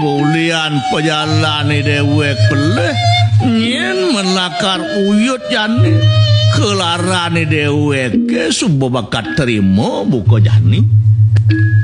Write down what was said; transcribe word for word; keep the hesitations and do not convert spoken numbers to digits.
gulian pejalan dewek peleh nyen menakar uyut jani kelarane dewek ke subuh bakat terima buka jani